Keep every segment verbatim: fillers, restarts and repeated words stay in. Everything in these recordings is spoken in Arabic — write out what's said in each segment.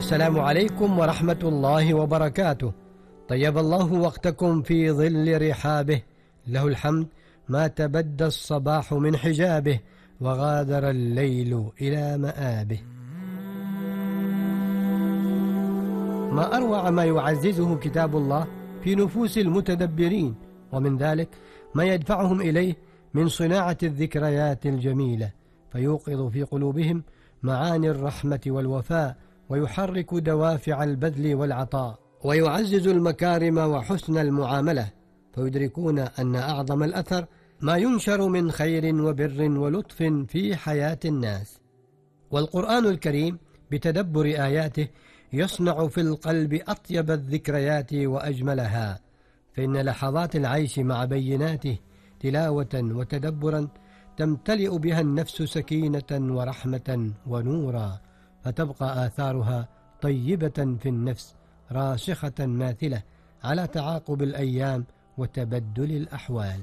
السلام عليكم ورحمة الله وبركاته. طيب الله وقتكم في ظل رحابه، له الحمد ما تبدى الصباح من حجابه، وغادر الليل إلى مآبه. ما أروع ما يعززه كتاب الله في نفوس المتدبرين، ومن ذلك ما يدفعهم إليه من صناعة الذكريات الجميلة، فيوقظ في قلوبهم معاني الرحمة والوفاء، ويحرك دوافع البذل والعطاء، ويعزز المكارم وحسن المعاملة، فيدركون أن أعظم الأثر ما ينشر من خير وبر ولطف في حياة الناس. والقرآن الكريم بتدبر آياته يصنع في القلب أطيب الذكريات وأجملها، فإن لحظات العيش مع بيناته تلاوة وتدبرا تمتلئ بها النفس سكينة ورحمة ونورا، فتبقى آثارها طيبة في النفس راسخة ماثلة على تعاقب الأيام وتبدل الأحوال.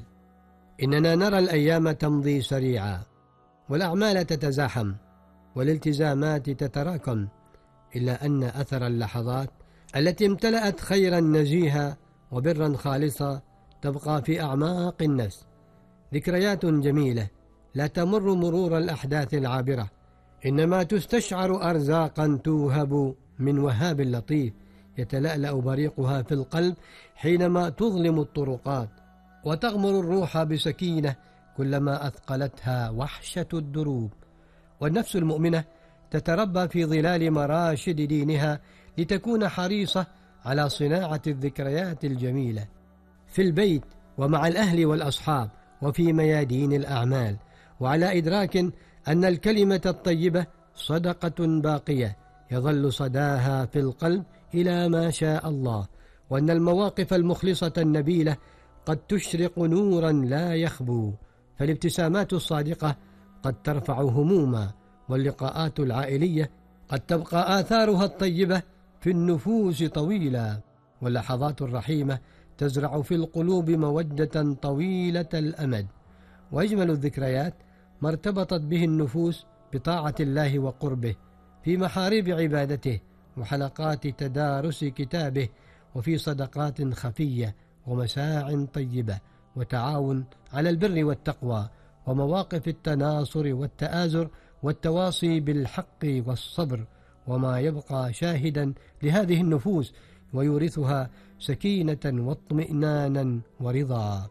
إننا نرى الأيام تمضي سريعا، والأعمال تتزاحم، والالتزامات تتراكم، إلا أن أثر اللحظات التي امتلأت خيرا نزيها وبرا خالصا تبقى في أعماق النفس، ذكريات جميلة لا تمر مرور الأحداث العابرة، إنما تستشعر أرزاقا توهب من وهاب لطيف يتلألأ بريقها في القلب حينما تظلم الطرقات، وتغمر الروح بسكينة كلما أثقلتها وحشة الدروب. والنفس المؤمنة تتربى في ظلال مراشد دينها لتكون حريصة على صناعة الذكريات الجميلة في البيت ومع الأهل والأصحاب وفي ميادين الأعمال، وعلى إدراك أن الكلمة الطيبة صدقة باقية يظل صداها في القلب إلى ما شاء الله، وأن المواقف المخلصة النبيلة قد تشرق نورا لا يخبو، فالابتسامات الصادقة قد ترفع هموما، واللقاءات العائلية قد تبقى آثارها الطيبة في النفوس طويلا، واللحظات الرحيمة تزرع في القلوب مودة طويلة الأمد. وأجمل الذكريات ما ارتبطت به النفوس بطاعة الله وقربه، في محاريب عبادته وحلقات تدارس كتابه، وفي صدقات خفية ومساع طيبة وتعاون على البر والتقوى، ومواقف التناصر والتآزر والتواصي بالحق والصبر، وما يبقى شاهدا لهذه النفوس ويورثها سكينة واطمئنانا ورضا.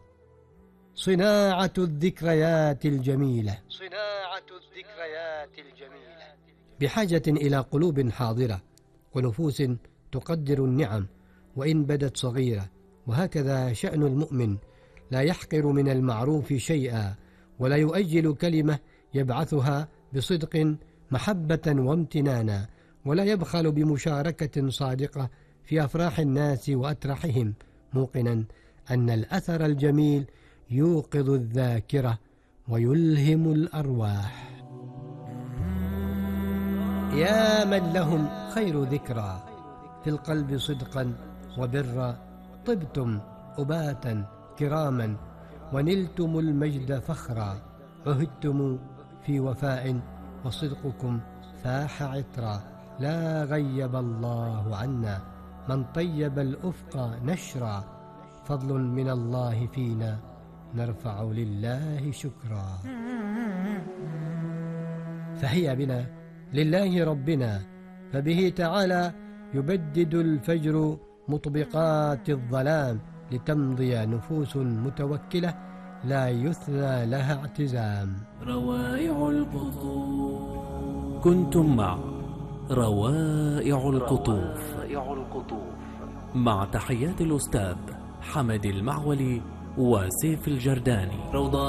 صناعة الذكريات الجميلة صناعة الذكريات الجميلة بحاجة إلى قلوب حاضرة ونفوس تقدر النعم وإن بدت صغيرة، وهكذا شأن المؤمن، لا يحقر من المعروف شيئا، ولا يؤجل كلمة يبعثها بصدق محبة وامتنانا، ولا يبخل بمشاركة صادقة في أفراح الناس وأترحهم، موقنا أن الأثر الجميل يوقظ الذاكرة ويلهم الأرواح. يا من لهم خير ذكرى في القلب صدقا وبرا، طبتم أباتا كراما ونلتم المجد فخرا، عهدتم في وفاء وصدقكم فاح عطرا، لا غيب الله عنا من طيب الأفق نشرا، فضل من الله فينا نرفع لله شكرا. فهيا بنا لله ربنا، فبه تعالى يبدد الفجر مطبقات الظلام، لتمضي نفوس متوكلة لا يثنى لها اعتزام. روائع القطوف. كنتم مع روائع القطوف مع تحيات الأستاذ حمد المعولي وسيف الجرداني.